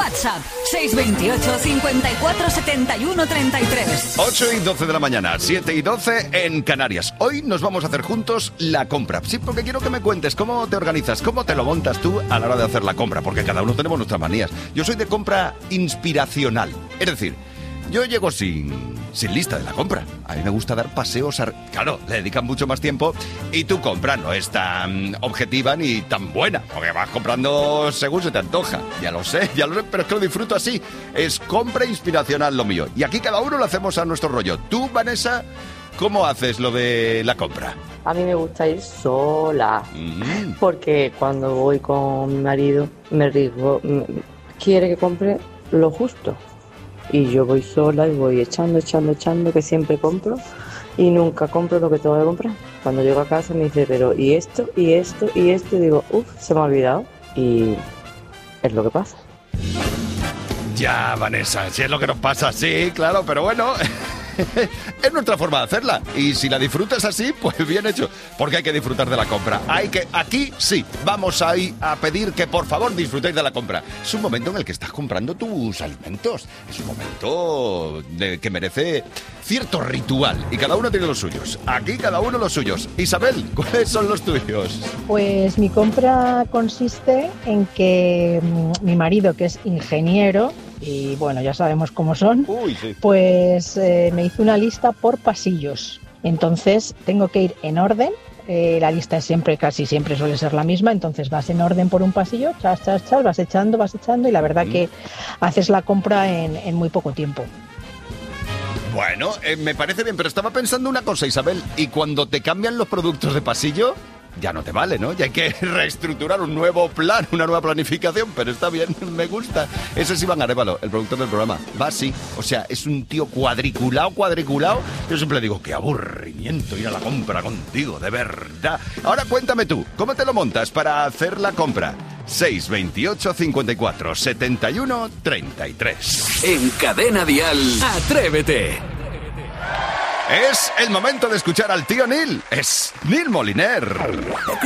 WhatsApp 628 54 71 33. 8:12 de la mañana, 7:12 en Canarias. Hoy nos vamos a hacer juntos la compra. Sí, porque quiero que me cuentes cómo te organizas, cómo te lo montas tú a la hora de hacer la compra, porque cada uno tenemos nuestras manías. Yo soy de compra inspiracional, es decir, yo llego sin lista de la compra. A mí me gusta dar paseos Claro, le dedican mucho más tiempo y tu compra no es tan objetiva ni tan buena, porque vas comprando según se te antoja. Ya lo sé, pero es que lo disfruto así. Es compra inspiracional lo mío. Y aquí cada uno lo hacemos a nuestro rollo. Tú, Vanessa, ¿cómo haces lo de la compra? A mí me gusta ir sola, porque cuando voy con mi marido me arriesgo, quiere que compre lo justo. Y yo voy sola y voy echando, que siempre compro y nunca compro lo que tengo que comprar. Cuando llego a casa me dice, pero ¿y esto? ¿Y esto? ¿Y esto? Y digo, se me ha olvidado. Y es lo que pasa. Ya, Vanessa, si es lo que nos pasa, sí, claro, pero bueno... Es nuestra forma de hacerla. Y si la disfrutas así, pues bien hecho. Porque hay que disfrutar de la compra. Aquí sí, vamos a pedir que por favor disfrutéis de la compra. Es un momento en el que estás comprando tus alimentos. Es un momento que merece cierto ritual. Y cada uno tiene los suyos. Aquí cada uno los suyos. Isabel, ¿cuáles son los tuyos? Pues mi compra consiste en que mi marido, que es ingeniero, y bueno, ya sabemos cómo son, sí. Pues me hizo una lista por pasillos. Entonces tengo que ir en orden. La lista casi siempre suele ser la misma. Entonces vas en orden por un pasillo, vas echando y la verdad que haces la compra en muy poco tiempo. Bueno, me parece bien, pero estaba pensando una cosa, Isabel. ¿Y cuando te cambian los productos de pasillo? Ya no te vale, ¿no? Ya hay que reestructurar un nuevo plan, una nueva planificación, pero está bien, me gusta. Ese es Iván Arévalo, el productor del programa. Va así, o sea, es un tío cuadriculado. Yo siempre le digo, qué aburrimiento ir a la compra contigo, de verdad. Ahora cuéntame tú, ¿cómo te lo montas para hacer la compra? 628 54 71 33. En Cadena Dial, Atrévete. Es el momento de escuchar al tío Neil. Es Neil Moliner.